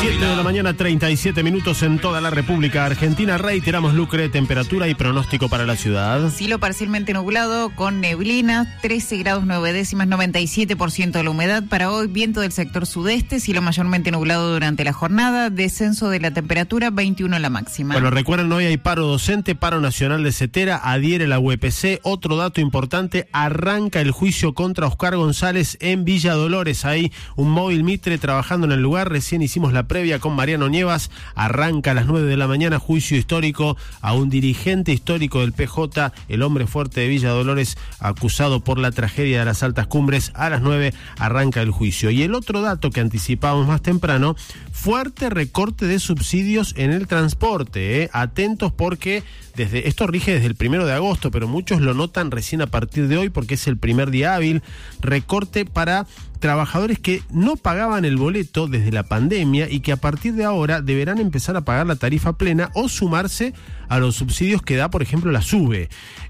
7 de la mañana, 37 minutos en toda la República Argentina. Reiteramos, Lucre, temperatura y pronóstico para la ciudad. Cielo parcialmente nublado con neblina, 13 grados 9 décimas, 97% de la humedad. Para hoy, viento del sector sudeste, cielo mayormente nublado durante la jornada, descenso de la temperatura, 21 la máxima. Bueno, recuerden, hoy hay paro docente, paro nacional de CETERA, adhiere la UPC. Otro dato importante, arranca el juicio contra Oscar González en Villa Dolores. Hay un móvil Mitre trabajando en el lugar, recién hicimos la previa con Mariano Nievas. Arranca a las 9 de la mañana, juicio histórico a un dirigente histórico del PJ, el hombre fuerte de Villa Dolores, acusado por la tragedia de las Altas Cumbres. A las 9 arranca el juicio. Y el otro dato que anticipábamos más temprano, fuerte recorte de subsidios en el transporte. Atentos porque esto rige desde el 1 de agosto, pero muchos lo notan recién a partir de hoy porque es el primer día hábil. Recorte para trabajadores que no pagaban el boleto desde la pandemia y que a partir de ahora deberán empezar a pagar la tarifa plena o sumarse a los subsidios que da, por ejemplo, la SUBE.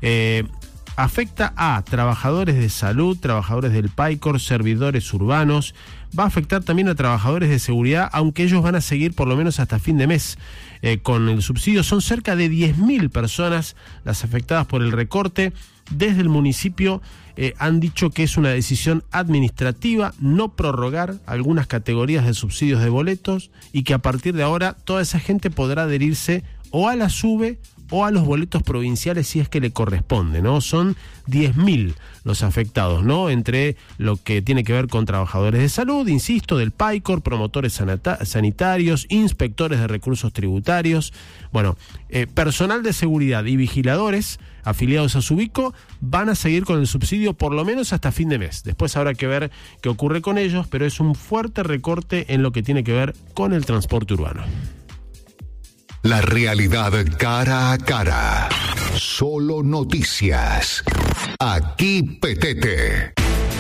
Afecta a trabajadores de salud, trabajadores del PAICOR, servidores urbanos. Va a afectar también a trabajadores de seguridad, aunque ellos van a seguir por lo menos hasta fin de mes con el subsidio. Son cerca de 10.000 personas las afectadas por el recorte. Desde el municipio han dicho que es una decisión administrativa no prorrogar algunas categorías de subsidios de boletos y que a partir de ahora toda esa gente podrá adherirse o a la SUBE o a los boletos provinciales si es que le corresponde, ¿no? Son 10.000 los afectados, ¿no? Entre lo que tiene que ver con trabajadores de salud, insisto, del PAICOR, promotores sanitarios, inspectores de recursos tributarios, bueno, personal de seguridad y vigiladores afiliados a Subico van a seguir con el subsidio por lo menos hasta fin de mes. Después habrá que ver qué ocurre con ellos, pero es un fuerte recorte en lo que tiene que ver con el transporte urbano. La realidad cara a cara. Solo noticias. Aquí Petete.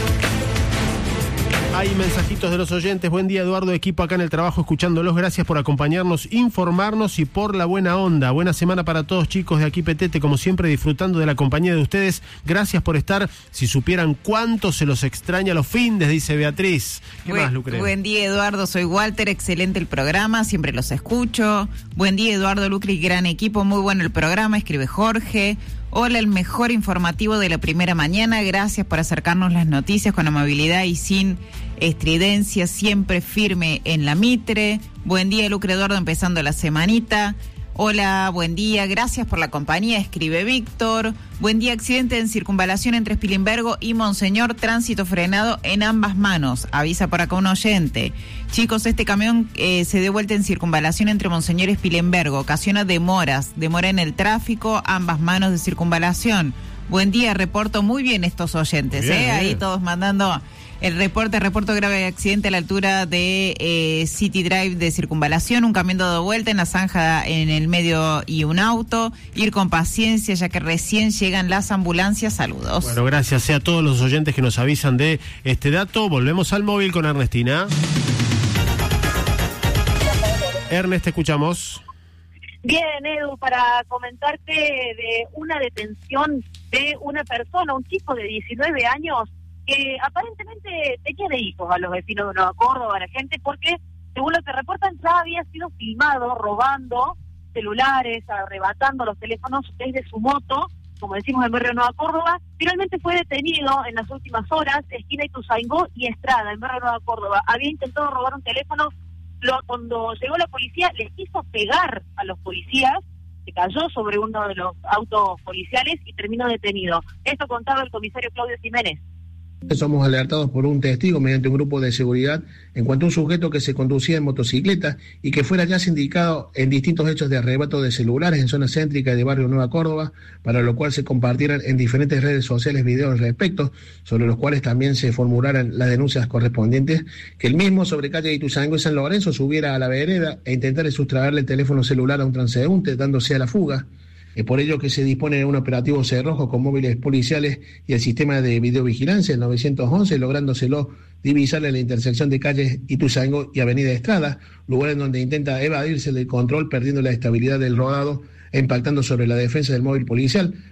Hay mensajitos de los oyentes. Buen día, Eduardo, equipo acá en el trabajo escuchándolos. Gracias por acompañarnos, informarnos y por la buena onda. Buena semana para todos, chicos de Aquí Petete, como siempre disfrutando de la compañía de ustedes. Gracias por estar. Si supieran cuánto se los extraña los findes, dice Beatriz. ¿Qué más, Lucre? Buen día, Eduardo, soy Walter, excelente el programa, siempre los escucho. Buen día, Eduardo, Lucre y gran equipo, muy bueno el programa, escribe Jorge. Hola, el mejor informativo de la primera mañana. Gracias por acercarnos las noticias con amabilidad y sin estridencia, siempre firme en la Mitre. Buen día, Lucre, Eduardo, empezando la semanita. Hola, buen día, gracias por la compañía, escribe Víctor. Buen día, accidente en circunvalación entre Spilimbergo y Monseñor, tránsito frenado en ambas manos, avisa por acá un oyente. Chicos, este camión se dio vuelta en circunvalación entre Monseñor y Spilimbergo, ocasiona demora en el tráfico, ambas manos de circunvalación. Buen día, reporto muy bien estos oyentes, bien, ahí todos mandando el reporto grave accidente a la altura de City Drive de circunvalación, un camión dado vuelta en la zanja en el medio y un auto, ir con paciencia ya que recién llegan las ambulancias, saludos. Bueno, gracias a todos los oyentes que nos avisan de este dato. Volvemos al móvil con Ernestina. Ernest, te escuchamos. Bien, Edu, para comentarte de una detención de una persona, un chico de 19 años, que aparentemente tenía de hijos a los vecinos de Nueva Córdoba, a la gente, porque según lo que reportan ya había sido filmado robando celulares, arrebatando los teléfonos desde su moto, como decimos en barrio Nueva Córdoba. Finalmente fue detenido en las últimas horas, esquina Ituzaingó y Estrada, en barrio Nueva Córdoba. Había intentado robar un teléfono, cuando llegó la policía les quiso pegar a los policías, se cayó sobre uno de los autos policiales y terminó detenido. Esto contaba el comisario Claudio Jiménez. Somos alertados por un testigo mediante un grupo de seguridad en cuanto a un sujeto que se conducía en motocicleta y que fuera ya sindicado en distintos hechos de arrebato de celulares en zona céntrica de barrio Nueva Córdoba, para lo cual se compartieran en diferentes redes sociales videos al respecto, sobre los cuales también se formularan las denuncias correspondientes, que el mismo sobre calle Ituzaingó y San Lorenzo subiera a la vereda e intentara sustraerle el teléfono celular a un transeúnte, dándose a la fuga. Es por ello que se dispone de un operativo cerrojo con móviles policiales y el sistema de videovigilancia, el 911, lográndoselo divisar en la intersección de calles Ituzaingó y Avenida Estrada, lugar en donde intenta evadirse del control, perdiendo la estabilidad del rodado e impactando sobre la defensa del móvil policial,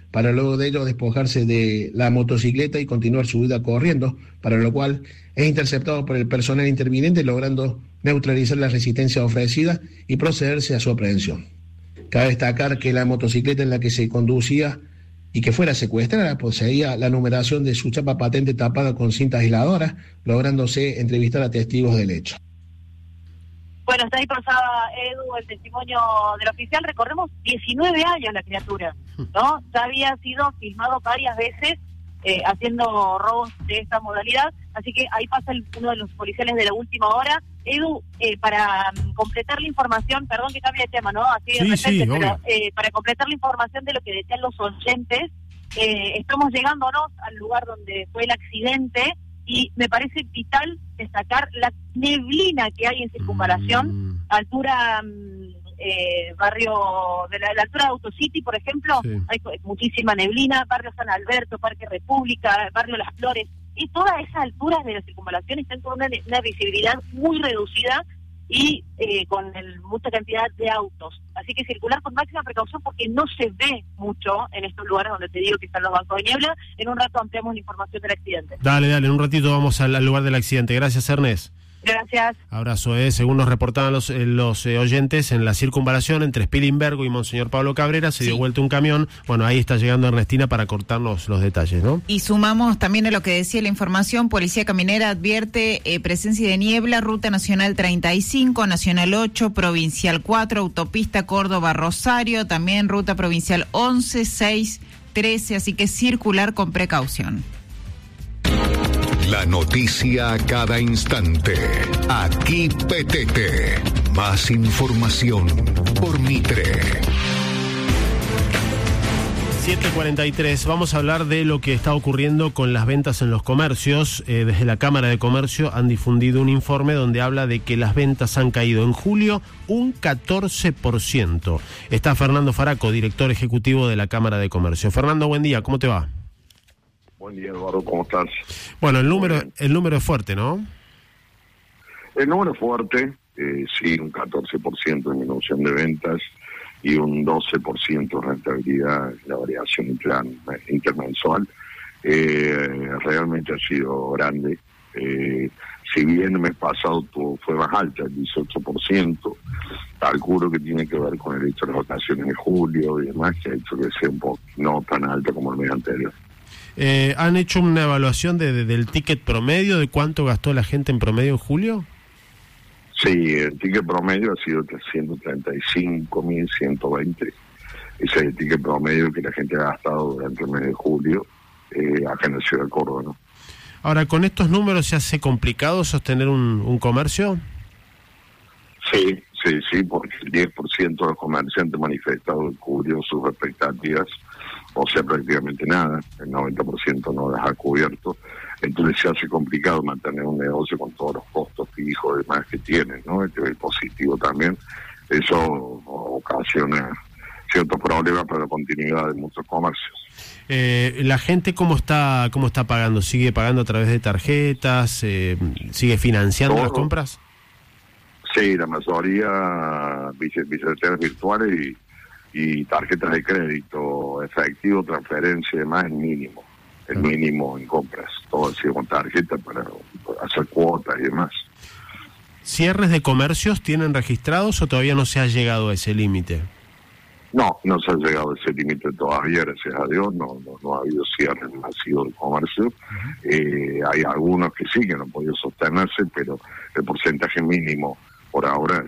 para luego de ello despojarse de la motocicleta y continuar su vida corriendo, para lo cual es interceptado por el personal interviniente, logrando neutralizar la resistencia ofrecida y procederse a su aprehensión. Cabe destacar que la motocicleta en la que se conducía y que fuera secuestrada poseía la numeración de su chapa patente tapada con cinta aisladora, lográndose entrevistar a testigos del hecho. Bueno, hasta ahí pasaba, Edu, el testimonio del oficial. Recordemos, 19 años la criatura, ¿no? Ya había sido filmado varias veces haciendo robos de esta modalidad, así que ahí pasa uno de los policiales de la última hora. Edu, para completar la información, perdón que cambie de tema, ¿no? Así de repente, pero para completar la información de lo que decían los oyentes, estamos llegándonos al lugar donde fue el accidente, y me parece vital destacar la neblina que hay en Circunvalación, altura barrio de la altura de Autocity, por ejemplo, hay muchísima neblina, barrio San Alberto, Parque República, barrio Las Flores, y todas esas alturas de la Circunvalación están con una visibilidad muy reducida y con mucha cantidad de autos. Así que circular con máxima precaución porque no se ve mucho en estos lugares donde te digo que están los bancos de niebla. En un rato ampliamos la información del accidente. Dale, en un ratito vamos al lugar del accidente. Gracias, Ernest. Gracias. Abrazo, según nos reportaban los oyentes, en la Circunvalación entre Spilimbergo y Monseñor Pablo Cabrera se dio vuelta un camión. Bueno, ahí está llegando Ernestina para cortarnos los detalles, ¿no? Y sumamos también a lo que decía la información, Policía Caminera advierte presencia de niebla, Ruta Nacional 35, Nacional 8, Provincial 4, Autopista Córdoba-Rosario, también Ruta Provincial 11, 6, 13, así que circular con precaución. La noticia a cada instante. Aquí PTT. Más información por Mitre. 7:43. Vamos a hablar de lo que está ocurriendo con las ventas en los comercios. Desde la Cámara de Comercio han difundido un informe donde habla de que las ventas han caído en julio un 14%. Está Fernando Faraco, director ejecutivo de la Cámara de Comercio. Fernando, buen día, ¿cómo te va? Buen día, Eduardo, ¿cómo estás? Bueno, el número es fuerte, ¿no? El número es fuerte, sí, un 14% de disminución de ventas y un 12% de rentabilidad en la variación intermensual. Realmente ha sido grande. Si bien el mes pasado fue más alta, el 18%, calculo que tiene que ver con el hecho de las vacaciones de julio y demás, que ha hecho que sea un poco no tan alta como el mes anterior. ¿Han hecho una evaluación del ticket promedio, de cuánto gastó la gente en promedio en julio? Sí, el ticket promedio ha sido 335.120. Ese es el ticket promedio que la gente ha gastado durante el mes de julio acá en la ciudad de Córdoba, ¿no? Ahora, ¿con estos números se hace complicado sostener un comercio? Sí, porque el 10% de los comerciantes manifestados cubrió sus expectativas, o sea, prácticamente nada, el 90% no las ha cubierto, entonces se hace complicado mantener un negocio con todos los costos fijos y demás que tienen, ¿no? Este es el positivo también, eso ocasiona ciertos problemas para la continuidad de muchos comercios. ¿La gente cómo está pagando? ¿Sigue pagando a través de tarjetas? ¿Sigue financiando las compras? Sí, la mayoría billeteras virtuales y tarjetas de crédito, efectivo, transferencia y demás, el mínimo en compras. Todo ha sido con tarjeta para hacer cuotas y demás. ¿Cierres de comercios tienen registrados o todavía no se ha llegado a ese límite? No se ha llegado a ese límite todavía, gracias a Dios, no ha habido cierres masivos de comercio. Hay algunos que sí, que no han podido sostenerse, pero el porcentaje mínimo por ahora